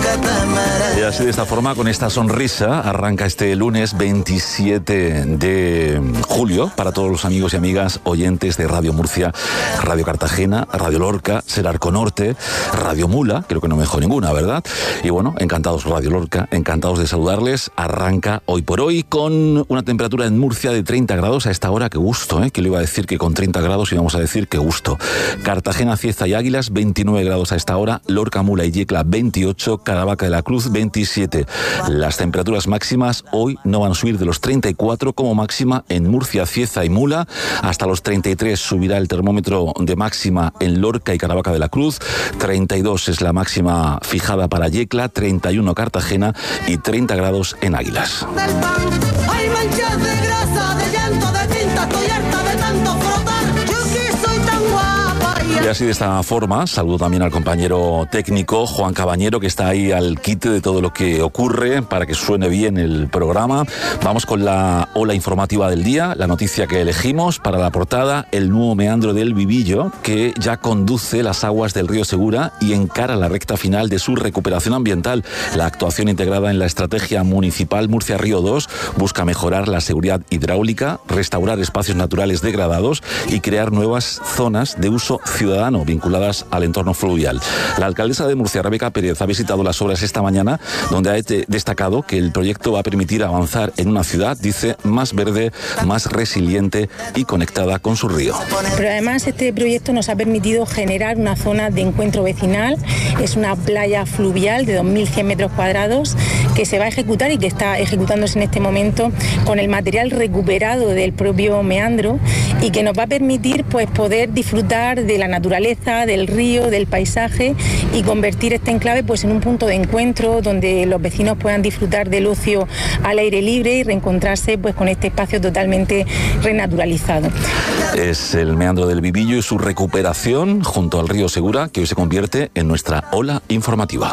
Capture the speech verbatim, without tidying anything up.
Y así, de esta forma, con esta sonrisa, arranca este lunes veintisiete de julio para todos los amigos y amigas oyentes de Radio Murcia, Radio Cartagena, Radio Lorca, Serarco Norte, Radio Mula, creo que no me dejó ninguna, ¿verdad? Y bueno, encantados Radio Lorca, encantados de saludarles. Arranca hoy por hoy con una temperatura en Murcia de treinta grados a esta hora. Qué gusto, ¿eh? Que le iba a decir que con treinta grados íbamos a decir qué gusto. Cartagena, Cieza y Águilas, veintinueve grados a esta hora. Lorca, Mula y Yecla, veintiocho. Caravaca de la Cruz, veintisiete. Las temperaturas máximas hoy no van a subir de los treinta y cuatro como máxima en Murcia, Cieza y Mula. Hasta los treinta y tres subirá el termómetro de máxima en Lorca y Caravaca de la Cruz. treinta y dos es la máxima fijada para Yecla, treinta y uno Cartagena y treinta grados en Águilas. Hay manchas de grasa, de llanto, de tinta, estoy harta de tanto frotar. Yo que soy tan guapa. Y así, de esta forma, saludo también al compañero técnico Juan Cabañero, que está ahí al quite de todo lo que ocurre para que suene bien el programa. Vamos con la ola informativa del día, la noticia que elegimos para la portada: el nuevo meandro del Vivillo, que ya conduce las aguas del río Segura y encara la recta final de su recuperación ambiental. La actuación integrada en la estrategia municipal Murcia Río dos busca mejorar la seguridad hidráulica, restaurar espacios naturales degradados y crear nuevas zonas de uso ciudadano vinculadas al entorno fluvial. La alcaldesa de Murcia, Rebeca Pérez, ha visitado las obras esta mañana, donde ha destacado que el proyecto va a permitir avanzar en una ciudad, dice, más verde, más resiliente y conectada con su río. Pero además este proyecto nos ha permitido generar una zona de encuentro vecinal. Es una playa fluvial de dos mil cien metros cuadrados que se va a ejecutar y que está ejecutándose en este momento con el material recuperado del propio meandro, y que nos va a permitir pues poder disfrutar de la naturaleza, del río, del paisaje, y convertir este enclave pues en un punto de encuentro donde los vecinos puedan disfrutar del ocio al aire libre y reencontrarse pues con este espacio totalmente renaturalizado. Es el meandro del Vivillo y su recuperación junto al río Segura, que hoy se convierte en nuestra ola informativa.